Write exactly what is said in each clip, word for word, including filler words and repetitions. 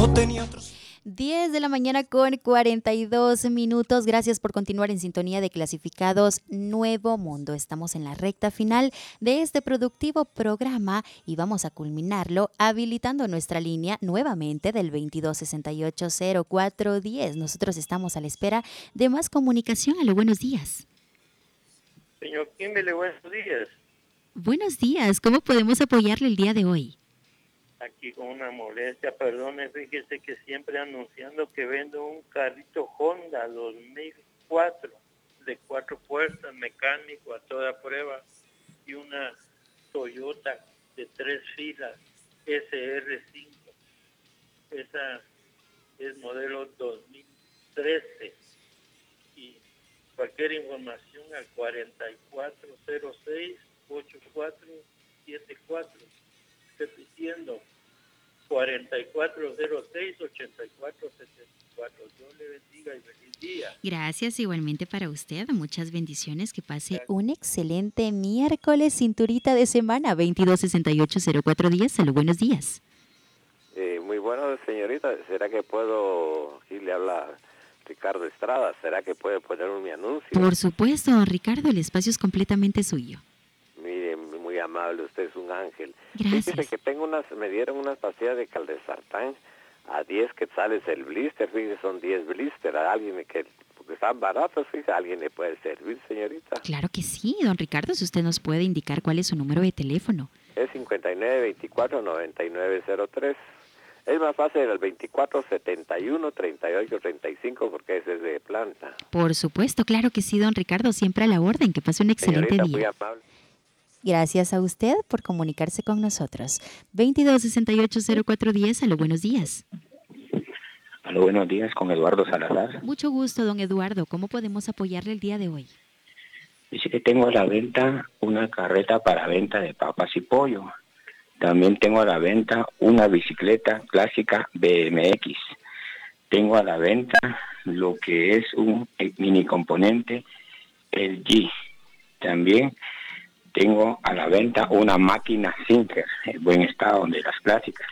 diez de la mañana con cuarenta y dos minutos. Gracias por continuar en sintonía de Clasificados Nuevo Mundo. Estamos en la recta final de este productivo programa y vamos a culminarlo habilitando nuestra línea nuevamente del veintidós sesenta y ocho cero cuatro diez. Nosotros estamos a la espera de más comunicación. Aló, buenos días. Señor Kimberly, buenos días. Buenos días. ¿Cómo podemos apoyarle el día de hoy? Aquí con una molestia, perdone, fíjese que siempre anunciando que vendo un carrito Honda dos mil cuatro de cuatro puertas, mecánico a toda prueba, y una Toyota de tres filas S R cinco. Esa es modelo dos mil trece. Y cualquier información al cuarenta y cuatro cero seis ochenta y cuatro setenta y cuatro, repitiendo cuarenta y cuatro cero seis ochenta y cuatro setenta y cuatro. Dios le bendiga y feliz día. Gracias, igualmente para usted. Muchas bendiciones. Que pase Gracias. Un excelente miércoles, cinturita de semana, veintidós sesenta y ocho cero cuatro diez. Salud, buenos días. Eh, muy bueno, señorita. ¿Será que puedo, aquí le habla Ricardo Estrada, será que puede poner un mi anuncio? Por supuesto, don Ricardo, el espacio es completamente suyo. Mire, muy amable, usted es un ángel. Gracias. Fíjese que tengo unas, me dieron unas pastillas de caldesartán a diez quetzales el blister, fíjese, son diez blister, a alguien que, porque están baratos, fíjese, a alguien le puede servir, señorita. Claro que sí, don Ricardo, si usted nos puede indicar cuál es su número de teléfono. Es cincuenta y nueve veinticuatro noventa y nueve cero tres. Es más fácil el veinticuatro setenta y uno treinta y ocho treinta y cinco porque ese es de planta. Por supuesto, claro que sí, don Ricardo, siempre a la orden, que pase un excelente Señorita, día. muy amable. Gracias a usted por comunicarse con nosotros. veintidós sesenta y ocho cero cuatro diez, aló, buenos días. Aló, buenos días, con Eduardo Salazar. Mucho gusto, don Eduardo. ¿Cómo podemos apoyarle el día de hoy? Dice que tengo a la venta una carreta para venta de papas y pollo. También tengo a la venta una bicicleta clásica B M X. Tengo a la venta lo que es un mini componente L G. También tengo a la venta una máquina Sinclair en buen estado de las clásicas.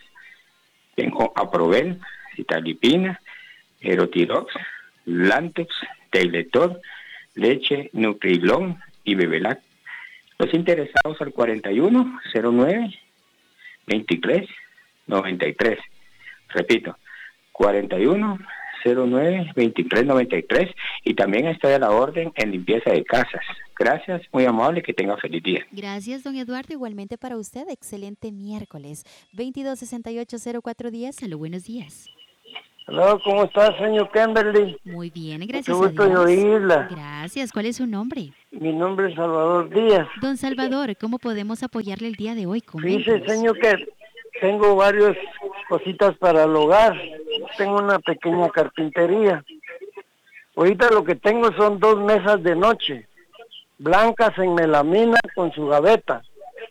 Tengo a Provel, Citalipina, Erotirox, Lantex, Teiletor, leche Nutrilon y Bebelac. Los interesados al cuarenta y uno cero nueve veintitrés noventa y tres. Repito, cuarenta y uno cero nueve veintitrés noventa y tres, y también estoy a la orden en limpieza de casas. Gracias, muy amable, que tenga feliz día. Gracias, don Eduardo, igualmente para usted, excelente miércoles. veintidós sesenta y ocho cero cuatro diez, salud, buenos días. Hola, ¿cómo está, señor Kimberly? Muy bien, gracias Mucho gusto a Dios. de oírla. Gracias, ¿cuál es su nombre? Mi nombre es Salvador Díaz. Don Salvador, ¿cómo podemos apoyarle el día de hoy? Fíjese, señor, que tengo varias cositas para el hogar. Tengo una pequeña carpintería. Ahorita lo que tengo son dos mesas de noche, blancas en melamina con su gaveta.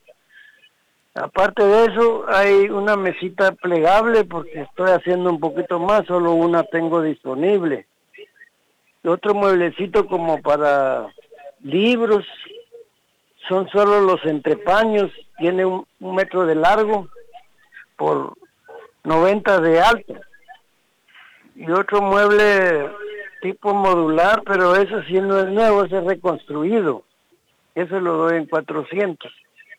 Aparte de eso, hay una mesita plegable porque estoy haciendo un poquito más, solo una tengo disponible. Y otro mueblecito como para libros, son solo los entrepaños, tiene un, un metro de largo por noventa de alto. Y otro mueble tipo modular, pero eso sí no es nuevo, es reconstruido. Eso lo doy en cuatrocientos.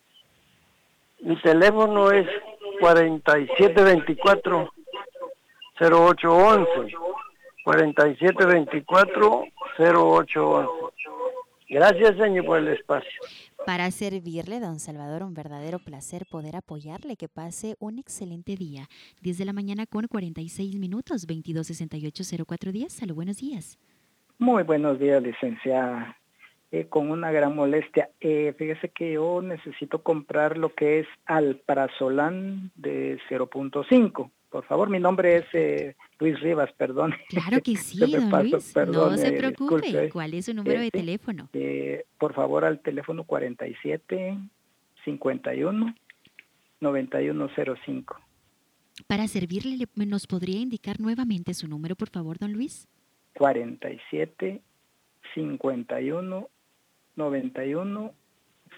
Mi teléfono es cuarenta y siete veinticuatro cero ocho once. cuarenta y siete veinticuatro cero ocho once. Gracias, señor, por el espacio. Para servirle, don Salvador, un verdadero placer poder apoyarle. Que pase un excelente día. diez de la mañana con cuarenta y seis minutos, veintidós sesenta y ocho cero cuatro diez. Salud, buenos días. Muy buenos días, licenciada. Eh, con una gran molestia. Eh, fíjese que yo necesito comprar lo que es Alprazolam de cero punto cinco. Por favor, mi nombre es eh, Luis Rivas, perdón. Claro que sí, don paso, Luis. perdón, no se eh, preocupe. Disculpe. ¿Cuál es su número eh, de teléfono? Eh, por favor, al teléfono cuarenta y siete cincuenta y uno noventa y uno cero cinco. Para servirle, ¿nos podría indicar nuevamente su número, por favor, don Luis? cuarenta y siete cincuenta y uno noventa y uno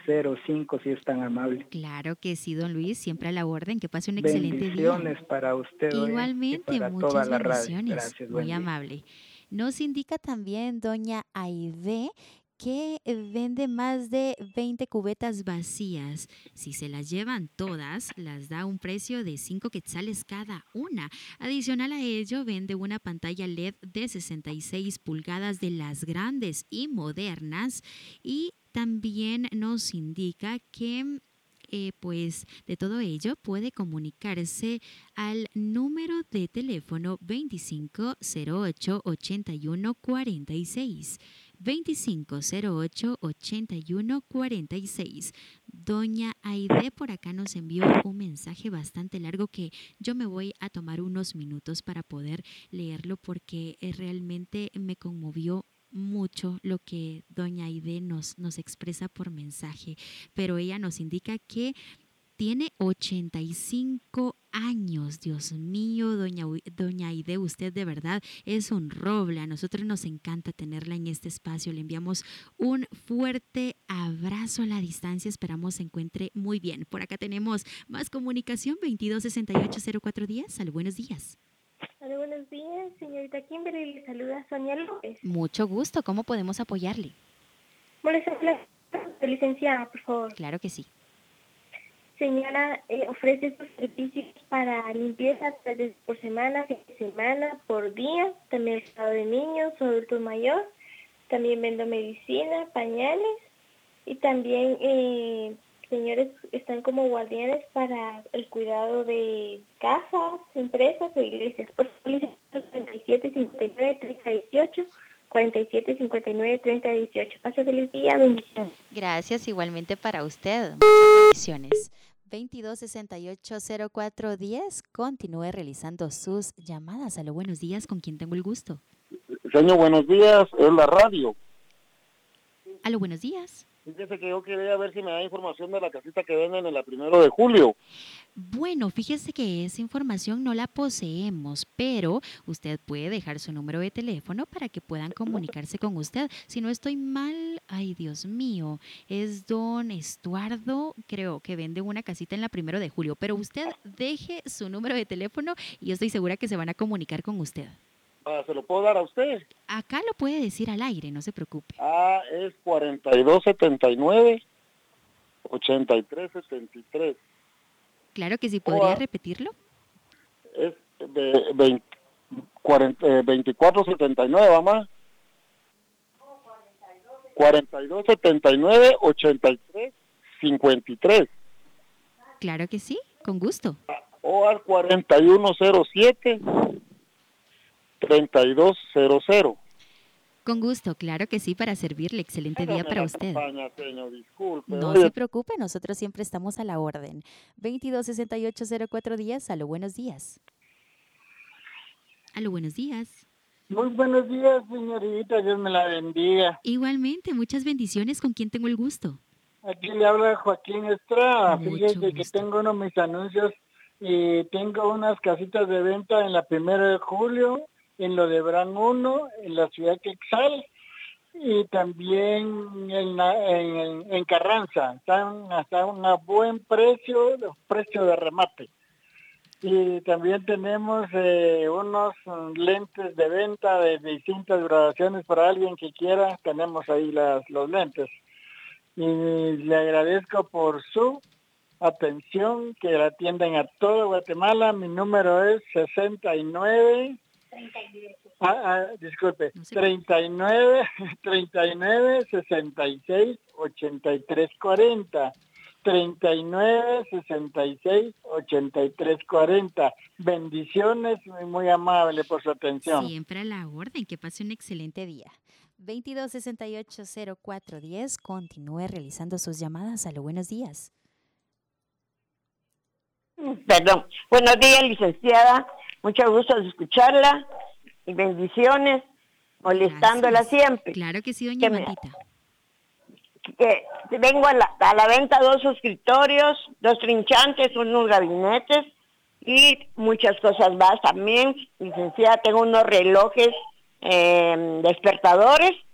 cero cinco, si es tan amable. Claro que sí, don Luis, siempre a la orden, que pase un excelente día. Bendiciones para usted. Igualmente, y para muchas toda la radio. bendiciones. Gracias, Muy buen día. amable. Nos indica también doña Aide que vende más de veinte cubetas vacías. Si se las llevan todas, las da a un precio de cinco quetzales cada una. Adicional a ello, vende una pantalla L E D de sesenta y seis pulgadas de las grandes y modernas, y también nos indica que Eh, pues de todo ello puede comunicarse al número de teléfono veinticinco cero ocho, ochenta y uno cuarenta y seis. veinticinco cero ocho, ochenta y uno cuarenta y seis. Doña Aide por acá nos envió un mensaje bastante largo que yo me voy a tomar unos minutos para poder leerlo, porque eh, realmente me conmovió mucho lo que doña Aide nos, nos expresa por mensaje, pero ella nos indica que tiene ochenta y cinco años. Dios mío, doña, doña Aide, usted de verdad es un roble. A nosotros nos encanta tenerla en este espacio. Le enviamos un fuerte abrazo a la distancia. Esperamos se encuentre muy bien. Por acá tenemos más comunicación, veintidós sesenta y ocho cero cuatro diez. Salud, buenos días. Hola, buenos días, señorita Kimberly, le saluda Sonia López. Mucho gusto, ¿cómo podemos apoyarle? Molesta la licenciada, por favor. Claro que sí. Señora, eh, ofrece sus servicios para limpieza tres veces por semana, fin de semana, por día, también el cuidado de niños o adultos mayores, también vendo medicina, pañales, y también, eh, señores, están como guardianes para el cuidado de casas, empresas o iglesias. Por favor, cuarenta y siete cincuenta y nueve treinta dieciocho, cuarenta y siete cincuenta y nueve treinta dieciocho. Pase feliz día, bendiciones. Gracias, igualmente para usted. Muchas bendiciones. veintidós sesenta y ocho cero cuatro diez. Continúe realizando sus llamadas. A los buenos días, ¿con quién tengo el gusto? Señor, buenos días, es la radio. A los buenos días. Fíjese que yo quería ver si me da información de la casita que venden en la primero de julio. Bueno, fíjese que esa información no la poseemos, pero usted puede dejar su número de teléfono para que puedan comunicarse con usted. Si no estoy mal, ay Dios mío, es don Estuardo, creo que vende una casita en la primero de julio, pero usted deje su número de teléfono y yo estoy segura que se van a comunicar con usted. Ah, ¿se lo puedo dar a usted? Acá lo puede decir al aire, no se preocupe. Ah, es cuarenta y dos setenta y nueve, ochenta y tres setenta y tres. Claro que sí, ¿podría ah, repetirlo? Es de veinte, cuarenta, eh, veinticuatro setenta y nueve, mamá. cuarenta y dos setenta y nueve, ochenta y tres cincuenta y tres. Claro que sí, con gusto. O al cuarenta y uno cero siete, treinta y dos cero cero. Con gusto, claro que sí, para servirle. Excelente día para usted. Campaña, señor, disculpe. No Oye, se preocupe, nosotros siempre estamos a la orden. veintidós sesenta y ocho cero cuatro días, a lo buenos días. A lo buenos días. Muy buenos días, señorita, Dios me la bendiga. Igualmente, muchas bendiciones. ¿Con quién tengo el gusto? Aquí le habla Joaquín Estrada. Mucho Fíjese que gusto. tengo uno de mis anuncios y tengo unas casitas de venta en la primera de julio, en lo de Bran uno, en la ciudad de Quexal, y también en, la, en, en Carranza. Están hasta un buen precio, precio de remate. Y también tenemos eh, unos lentes de venta de distintas graduaciones para alguien que quiera. Tenemos ahí las, los lentes. Y le agradezco por su atención, que la atienden a todo Guatemala. Mi número es sesenta y nueve... Ah, ah, disculpe, No sé. treinta y nueve, treinta y nueve, sesenta y seis, ochenta y tres cuarenta. treinta y nueve, sesenta y seis, ochenta y tres cuarenta. Bendiciones, muy, muy amable por su atención. Siempre a la orden. Que pase un excelente día. veintidós sesenta y ocho cero cuatro diez. Continúe realizando sus llamadas. A lo buenos días. Perdón. Buenos días, licenciada. Mucho gusto de escucharla y bendiciones, molestándola Gracias. siempre. Claro que sí, doña Que me- Amandita. Que vengo a la, a la venta dos escritorios, dos trinchantes, unos gabinetes y muchas cosas más también. Licenciada, tengo unos relojes eh, despertadores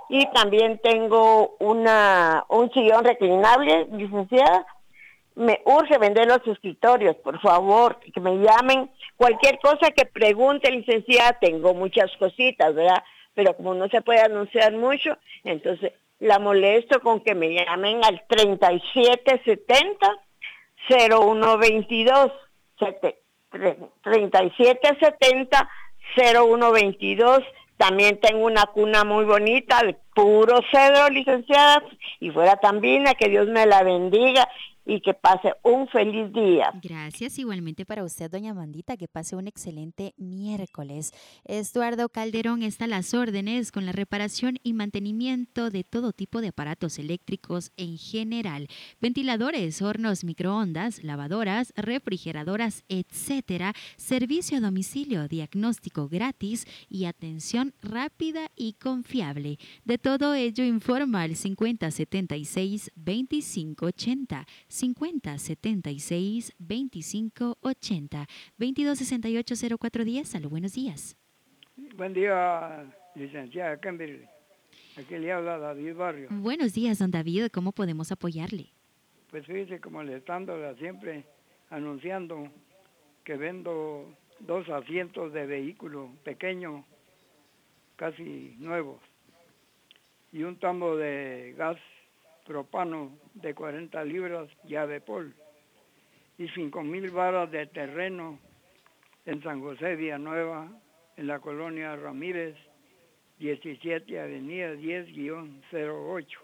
Y también tengo una un sillón reclinable, licenciada. Me urge vender los escritorios, por favor, que me llamen. Cualquier cosa que pregunte, licenciada, tengo muchas cositas, ¿verdad? Pero como no se puede anunciar mucho, entonces la molesto con que me llamen al treinta y siete setenta cero uno veintidós. treinta y siete setenta cero uno veintidós. También tengo una cuna muy bonita de puro cedro, licenciada, y fuera también, que Dios me la bendiga y que pase un feliz día. Gracias, igualmente para usted, doña Amandita, que pase un excelente miércoles. Estuardo Calderón está a las órdenes con la reparación y mantenimiento de todo tipo de aparatos eléctricos en general, ventiladores, hornos, microondas, lavadoras, refrigeradoras, etcétera. Servicio a domicilio, diagnóstico gratis y atención rápida y confiable. De todo ello informa al cincuenta setenta y seis veinticinco ochenta. cincuenta setenta y seis veinticinco ochenta, veintidós sesenta y ocho cero cuatro diez. A los buenos días. Buen día, licenciada Kimberly. Aquí le habla David Barrio. Buenos días, don David. ¿Cómo podemos apoyarle? Pues fíjese, como molestándola siempre, anunciando que vendo dos asientos de vehículo pequeño, casi nuevos, y un tambo de gas propano de cuarenta libras, llave Pol, y cinco mil varas de terreno en San José Villanueva, en la colonia Ramírez, diecisiete Avenida diez cero ocho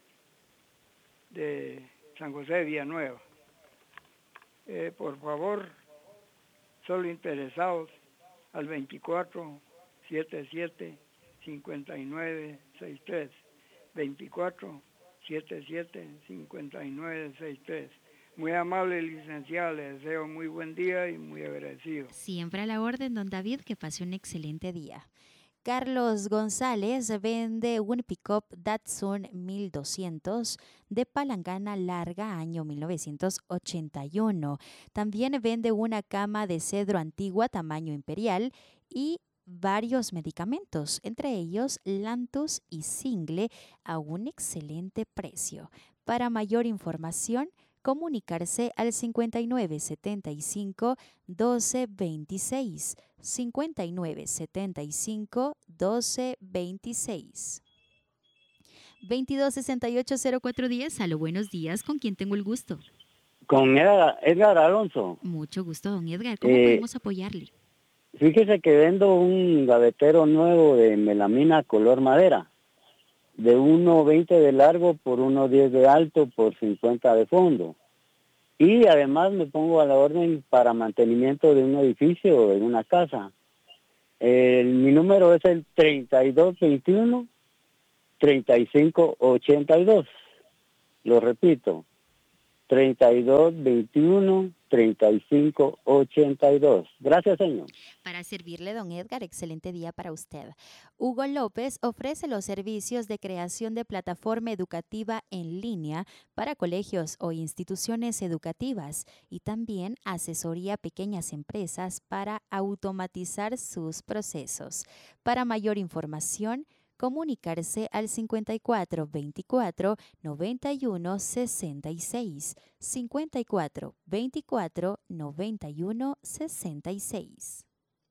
de San José Villanueva. Eh, por favor, solo interesados al veinticuatro setenta y siete cincuenta y nueve sesenta y tres, veinticuatro setenta y siete cincuenta y nueve sesenta y tres. Muy amable, licenciada, le deseo muy buen día y muy agradecido. Siempre a la orden, don David, que pase un excelente día. Carlos González vende un pick-up Datsun mil doscientos de palangana larga, año mil novecientos ochenta y uno. También vende una cama de cedro antigua, tamaño imperial, y varios medicamentos, entre ellos Lantus y Single, a un excelente precio. Para mayor información, comunicarse al cincuenta y nueve setenta y cinco doce veintiséis, cincuenta y nueve setenta y cinco doce veintiséis. veintidós sesenta y ocho cero cuatro diez. Aló, buenos días. ¿Con quién tengo el gusto? Con Edgar, Edgar Alonso. Mucho gusto, don Edgar. ¿Cómo Eh, podemos apoyarle? Fíjese que vendo un gavetero nuevo de melamina color madera, de uno veinte de largo por uno diez de alto por cincuenta de fondo. Y además me pongo a la orden para mantenimiento de un edificio o de una casa. El, mi número es el treinta y dos veintiuno treinta y cinco ochenta y dos. Lo repito, treinta y dos veintiuno treinta y cinco ochenta y dos. Gracias, señor. Para servirle, don Edgar, excelente día para usted. Hugo López ofrece los servicios de creación de plataforma educativa en línea para colegios o instituciones educativas y también asesoría a pequeñas empresas para automatizar sus procesos. Para mayor información, comunicarse al cincuenta y cuatro veinticuatro noventa y uno sesenta y seis, cincuenta y cuatro veinticuatro noventa y uno sesenta y seis.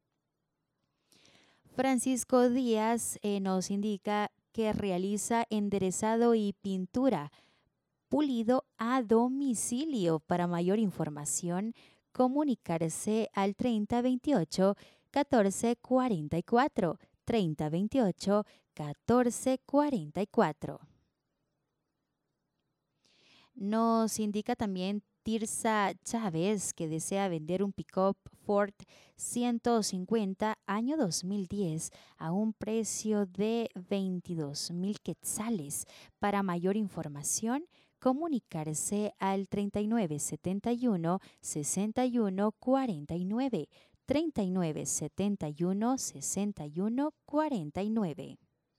Francisco Díaz eh, nos indica que realiza enderezado y pintura pulido a domicilio. Para mayor información, comunicarse al treinta veintiocho catorce cuarenta y cuatro, treinta veintiocho catorce cuarenta y cuatro. Nos indica también Tirsa Chávez que desea vender un pick-up Ford ciento cincuenta año dos mil diez a un precio de veintidós mil quetzales. Para mayor información, comunicarse al treinta y nueve setenta y uno sesenta y uno cuarenta y nueve, treinta y nueve setenta y uno sesenta y uno cuarenta y nueve.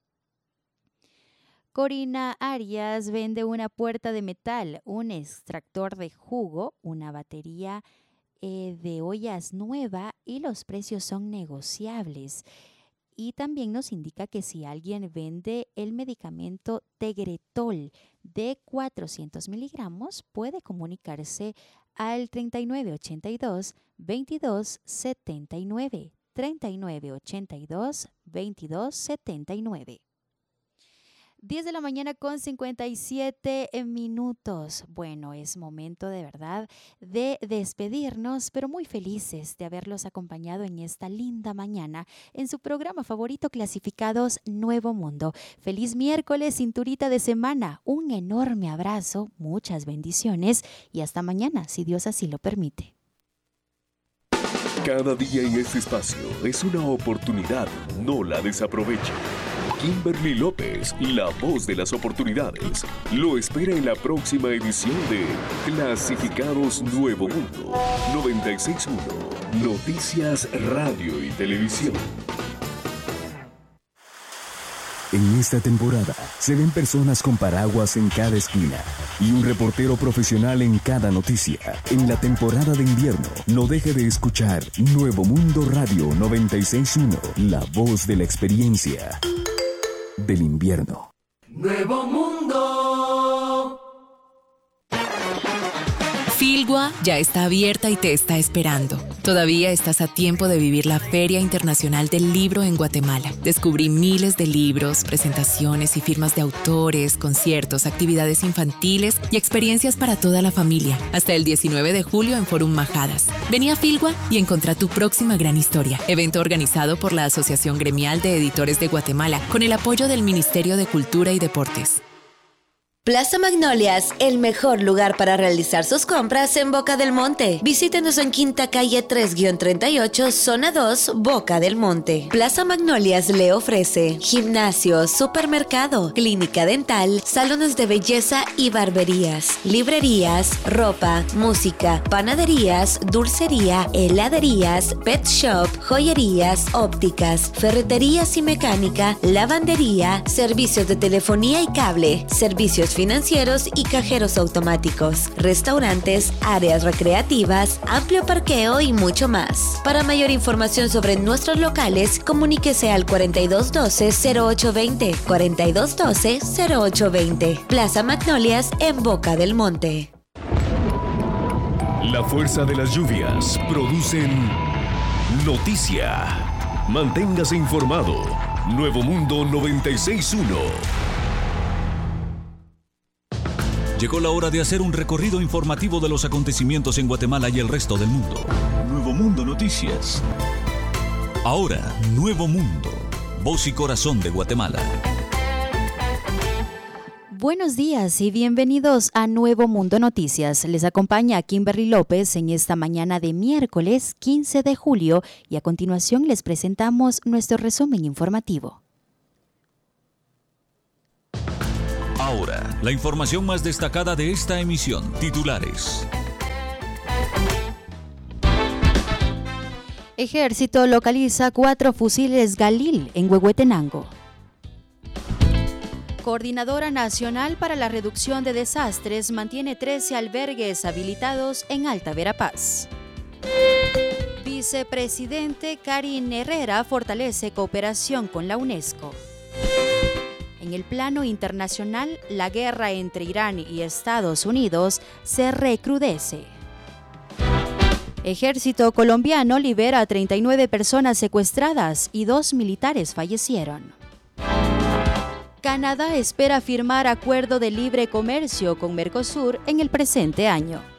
Corina Arias vende una puerta de metal, un extractor de jugo, una batería eh, de ollas nueva y los precios son negociables. Y también nos indica que si alguien vende el medicamento Tegretol de cuatrocientos miligramos, puede comunicarse al treinta y nueve ochenta y dos, veintidós setenta y nueve. treinta y nueve ochenta y dos, veintidós setenta y nueve. diez de la mañana con cincuenta y siete minutos. Bueno, es momento de verdad de despedirnos, pero muy felices de haberlos acompañado en esta linda mañana en su programa favorito Clasificados Nuevo Mundo. Feliz miércoles, cinturita de semana. Un enorme abrazo, muchas bendiciones y hasta mañana, si Dios así lo permite. Cada día en este espacio es una oportunidad, no la desaproveche. Kimberly López, la voz de las oportunidades, lo espera en la próxima edición de Clasificados Nuevo Mundo noventa y seis punto uno, Noticias Radio y Televisión. En esta temporada se ven personas con paraguas en cada esquina y un reportero profesional en cada noticia. En la temporada de invierno, no deje de escuchar Nuevo Mundo Radio noventa y seis punto uno, la voz de la experiencia del invierno. Nuevo Mundo. Filgua ya está abierta y te está esperando. Todavía estás a tiempo de vivir la Feria Internacional del Libro en Guatemala. Descubrí miles de libros, presentaciones y firmas de autores, conciertos, actividades infantiles y experiencias para toda la familia. Hasta el diecinueve de julio en Forum Majadas. Vení a Filgua y encontrá tu próxima gran historia. Evento organizado por la Asociación Gremial de Editores de Guatemala con el apoyo del Ministerio de Cultura y Deportes. Plaza Magnolias, el mejor lugar para realizar sus compras en Boca del Monte. Visítenos en Quinta Calle tres treinta y ocho, Zona dos, Boca del Monte. Plaza Magnolias le ofrece gimnasio, supermercado, clínica dental, salones de belleza y barberías, librerías, ropa, música, panaderías, dulcería, heladerías, pet shop, joyerías, ópticas, ferreterías y mecánica, lavandería, servicios de telefonía y cable, servicios financieros y cajeros automáticos, restaurantes, áreas recreativas, amplio parqueo y mucho más. Para mayor información sobre nuestros locales, comuníquese al cuarenta y dos doce, cero ocho veinte, cuarenta y dos doce, cero ocho veinte. Plaza Magnolias en Boca del Monte. La fuerza de las lluvias producen noticia. Manténgase informado. Nuevo Mundo noventa y seis punto uno. Llegó la hora de hacer un recorrido informativo de los acontecimientos en Guatemala y el resto del mundo. Nuevo Mundo Noticias. Ahora, Nuevo Mundo, voz y corazón de Guatemala. Buenos días y bienvenidos a Nuevo Mundo Noticias. Les acompaña Kimberly López en esta mañana de miércoles quince de julio y a continuación les presentamos nuestro resumen informativo. Ahora, la información más destacada de esta emisión. Titulares. Ejército localiza cuatro fusiles Galil en Huehuetenango. Coordinadora Nacional para la Reducción de Desastres mantiene trece albergues habilitados en Alta Verapaz. Vicepresidente Karin Herrera fortalece cooperación con la UNESCO. En el plano internacional, la guerra entre Irán y Estados Unidos se recrudece. Ejército colombiano libera a treinta y nueve personas secuestradas y dos militares fallecieron. Canadá espera firmar acuerdo de libre comercio con Mercosur en el presente año.